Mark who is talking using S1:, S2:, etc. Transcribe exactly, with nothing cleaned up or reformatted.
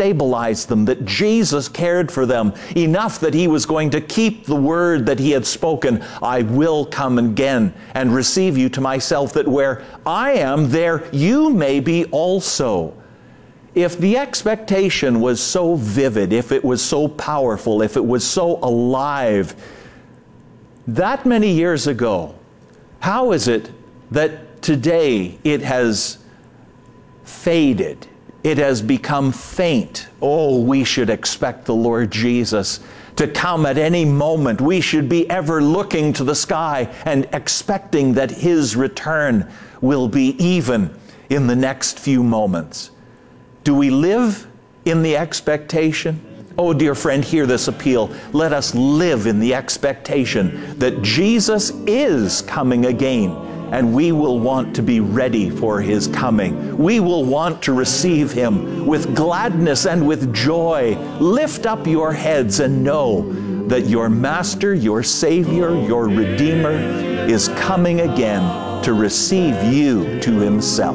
S1: stabilize them, that Jesus cared for them enough that he was going to keep the word that he had spoken. I will come again and receive you to myself, that where I am, there you may be also. If the expectation was so vivid, if it was so powerful, if it was so alive that many years ago, how is it that today it has faded? It has become faint. Oh, we should expect the Lord Jesus to come at any moment. We should be ever looking to the sky and expecting that his return will be even in the next few moments. Do we live in the expectation? Oh, dear friend, hear this appeal. Let us live in the expectation that Jesus is coming again, and we will want to be ready for his coming. We will want to receive him with gladness and with joy. Lift up your heads and know that your Master, your Savior, your Redeemer is coming again to receive you to himself.